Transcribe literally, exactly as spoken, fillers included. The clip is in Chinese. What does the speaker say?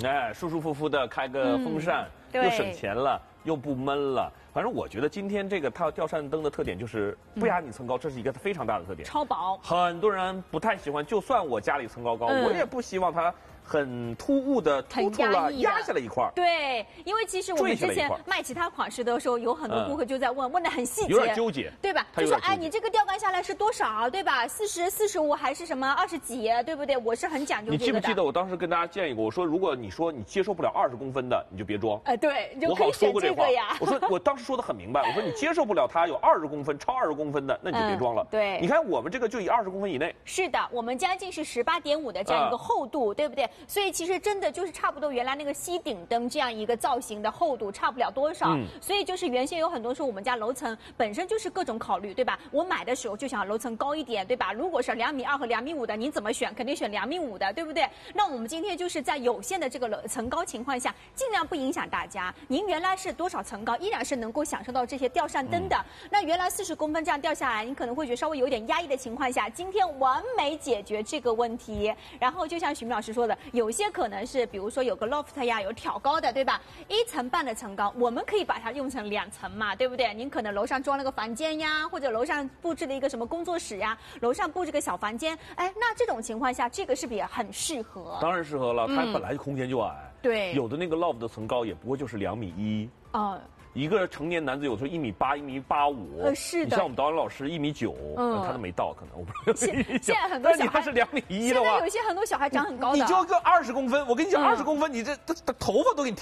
哎，舒舒服服的开个风扇， 嗯、 又省钱了，又不闷了。反正我觉得今天这个它吊扇灯的特点就是不压你层高，嗯、这是一个非常大的特点。 超薄， 很多人不太喜欢，就算我家里层高高，嗯、我也不希望它很突兀的突出了，压下来一块。 对，因为其实我们之前卖其他款式的时候，有很多顾客就在问，嗯、问的很细节， 有点纠结， 对吧？就说哎，你这个吊杆下来是多少，对吧？四十四十五还是什么二十几，对不对？我是很讲究这个的。 你记不记得我当时跟大家建议过，我说如果你说你接受不了二十公分的，你就别装。 哎，对，你就我好说过这话呀。 我说我当时说的很明白，我说你接受不了它有二十公分、超二十公分的，那你就别装了。 嗯、对， 你看我们这个就以二十公分以内。 是的，我们将近是十八点五的这样一个厚度，啊、对不对？所以其实真的就是差不多原来那个吸顶灯这样一个造型的厚度差不了多少。嗯、所以就是原先有很多时候我们家楼层本身就是各种考虑，对吧？我买的时候就想楼层高一点，对吧？如果是两米二和两米五的，你怎么选？肯定选两米五的，对不对？那我们今天就是在有限的这个楼层高情况下，尽量不影响大家。您原来是多少层高，依然是能够享受到这些吊扇灯的。嗯、那原来四十公分这样掉下来，你可能会觉得稍微有点压抑的情况下，今天完美解决这个问题。然后就像徐明老师说的，有些可能是比如说有个 loft 呀，有挑高的，对吧？一层半的层高，我们可以把它用成两层嘛，对不对？您可能楼上装了个房间呀，或者楼上布置了一个什么工作室呀，楼上布置个小房间，哎，那这种情况下，这个是不是也很适合？ 当然适合了，它本来空间就矮。嗯、 对， 有的那个 loft 的层高也不过就是两米一。 哦。 一个成年男子有时候一米八、一米八五， 呃是的。 你像我们导演老师一米九，嗯，他都没到，可能我不知道。 现现在很多小孩是两米一的话， 现在有些很多小孩长很高的， 你就个二十公分，我跟你讲，二十公分，你这这头发都给你。